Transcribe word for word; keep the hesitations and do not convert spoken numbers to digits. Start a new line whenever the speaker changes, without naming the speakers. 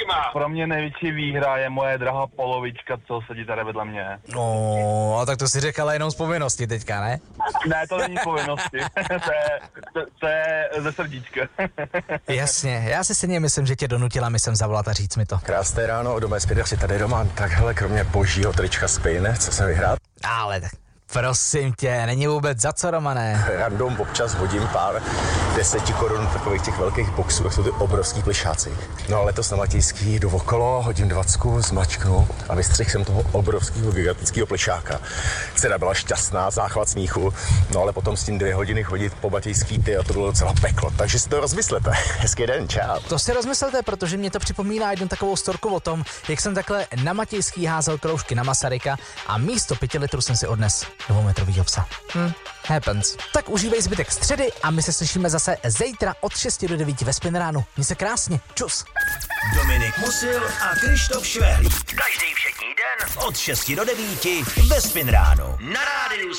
očima.
Pro mě největší výhra je moje drahá polovička, co sedí tady vedle mě.
No, a tak to si řekl ale jenom z povinnosti teďka, ne?
Ne, to není povinnosti. to, je, to, to je ze srdíčka.
Jasně, já si stejně myslím, že tě donutila mi sem zavolat a říct mi to.
Krásné ráno, od doma zpět si tady Roman. Tak hele, kromě božího trička Spain, co jsem vyhrál?
Ale tak prosím tě, není vůbec za co, Romane.
Random občas hodím pár deseti korun takových těch velkých boxů, jak jsou ty obrovský plišáci. No ale letos na Matějský jdu okolo, hodím dvacku, zmačknu a vystřihl jsem toho obrovského gigantického plišáka. Dcera byla šťastná, záchvat smíchu, no ale potom s tím dvě hodiny chodit po Matějský, ty a to bylo docela peklo, takže si to rozmyslete. Hezký den, čau.
To si rozmyslete, protože mě to připomíná jednu takovou storku o tom, jak jsem takhle na Matějský házel kroužky na Masaryka a místo pěti litrů jsem si odnes dvoumetrovýho psa. Hm, happens. Tak užívej zbytek středy a my se slyšíme zase zítra od šesti do devíti ve Spin ránu. Měj se krásně. Čus.
Dominik Musil a Krištof Švehlík. Každý všední den od šesti do devíti ve Spin ránu. Na rádiu